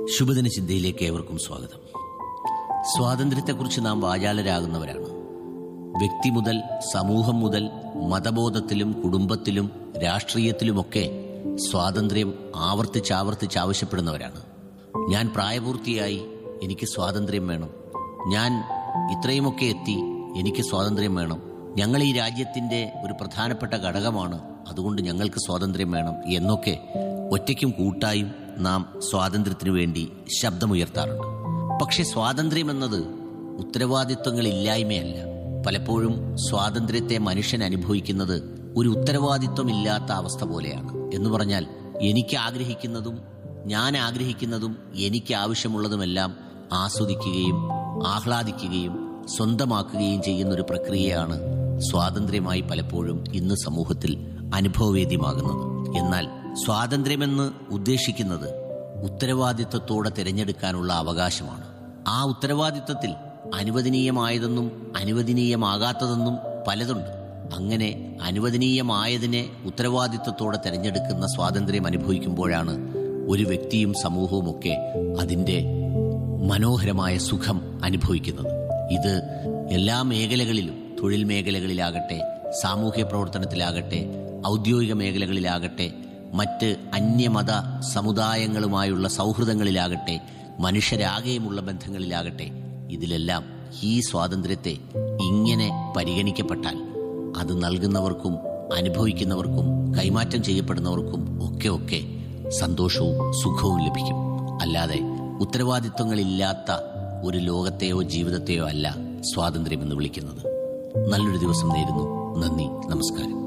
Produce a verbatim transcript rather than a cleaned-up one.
ശുഭദിന ചിന്തയിലേക്ക് ഏവർക്കും സ്വാഗതം. സ്വാതന്ത്ര്യത്തെക്കുറിച്ച് നാം വാചാലരാകുന്നവരാണ്. വ്യക്തി മുതൽ സമൂഹം മുതൽ മതബോധത്തിലും കുടുംബത്തിലും രാഷ്ട്രീയത്തിലുമൊക്കെ സ്വാതന്ത്ര്യം ആവർത്തിച്ചാവർത്തിച്ച് ആവശ്യപ്പെടുന്നവരാണ്. ഞാൻ പ്രായപൂർത്തിയായി, എനിക്ക് സ്വാതന്ത്ര്യം വേണം. ഞാൻ ഇത്രയുമൊക്കെ എത്തി, എനിക്ക് സ്വാതന്ത്ര്യം വേണം. ഞങ്ങൾ ഈ രാജ്യത്തിന്റെ ഒരു പ്രധാനപ്പെട്ട ഘടകമാണ്, അതുകൊണ്ട് ഞങ്ങൾക്ക് സ്വാതന്ത്ര്യം വേണം എന്നൊക്കെ ഒറ്റയ്ക്കും കൂട്ടായും നാം സ്വാതന്ത്ര്യത്തിനു വേണ്ടി ശബ്ദമുയർത്താറുണ്ട്. പക്ഷെ സ്വാതന്ത്ര്യം എന്നത് ഉത്തരവാദിത്വങ്ങളില്ലായ്മയല്ല. പലപ്പോഴും സ്വാതന്ത്ര്യത്തെ മനുഷ്യൻ അനുഭവിക്കുന്നത് ഒരു ഉത്തരവാദിത്വമില്ലാത്ത അവസ്ഥ പോലെയാണ്. എന്ന് പറഞ്ഞാൽ, എനിക്ക് ആഗ്രഹിക്കുന്നതും ഞാൻ ആഗ്രഹിക്കുന്നതും എനിക്ക് ആവശ്യമുള്ളതുമെല്ലാം ആസ്വദിക്കുകയും ആഹ്ലാദിക്കുകയും സ്വന്തമാക്കുകയും ചെയ്യുന്നൊരു പ്രക്രിയയാണ് സ്വാതന്ത്ര്യമായി പലപ്പോഴും ഇന്ന് സമൂഹത്തിൽ അനുഭവവേദ്യമാകുന്നത്. എന്നാൽ സ്വാതന്ത്ര്യമെന്ന് ഉദ്ദേശിക്കുന്നത് ഉത്തരവാദിത്വത്തോടെ തിരഞ്ഞെടുക്കാനുള്ള അവകാശമാണ്. ആ ഉത്തരവാദിത്വത്തിൽ അനുവദനീയമായതെന്നും അനുവദനീയമാകാത്തതെന്നും പലതുണ്ട്. അങ്ങനെ അനുവദനീയമായതിനെ ഉത്തരവാദിത്വത്തോടെ തിരഞ്ഞെടുക്കുന്ന സ്വാതന്ത്ര്യം അനുഭവിക്കുമ്പോഴാണ് ഒരു വ്യക്തിയും സമൂഹവും ഒക്കെ അതിൻ്റെ മനോഹരമായ സുഖം അനുഭവിക്കുന്നത്. ഇത് എല്ലാ മേഖലകളിലും, തൊഴിൽ മേഖലകളിലാകട്ടെ, സാമൂഹ്യ പ്രവർത്തനത്തിലാകട്ടെ, ഔദ്യോഗിക മേഖലകളിലാകട്ടെ, മറ്റ് അന്യമത സമുദായങ്ങളുമായുള്ള സൗഹൃദങ്ങളിലാകട്ടെ, മനുഷ്യരാകെയുമുള്ള ബന്ധങ്ങളിലാകട്ടെ, ഇതിലെല്ലാം ഈ സ്വാതന്ത്ര്യത്തെ ഇങ്ങനെ പരിഗണിക്കപ്പെട്ടാൽ അത് നൽകുന്നവർക്കും അനുഭവിക്കുന്നവർക്കും കൈമാറ്റം ചെയ്യപ്പെടുന്നവർക്കും ഒക്കെ ഒക്കെ സന്തോഷവും സുഖവും ലഭിക്കും. അല്ലാതെ ഉത്തരവാദിത്വങ്ങളില്ലാത്ത ഒരു ലോകത്തെയോ ജീവിതത്തെയോ അല്ല സ്വാതന്ത്ര്യം എന്ന് വിളിക്കുന്നത്. നല്ലൊരു ദിവസം നേരുന്നു. നന്ദി, നമസ്കാരം.